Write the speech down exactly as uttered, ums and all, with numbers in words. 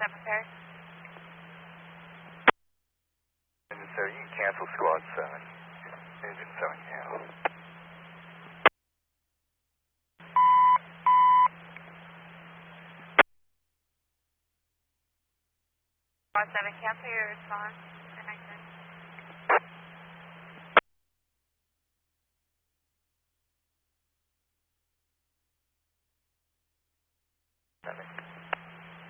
ten prepared. Engine seven, you can cancel squad seven. Engine seven, cancel. Squad seven, cancel your response. Connected. Seven.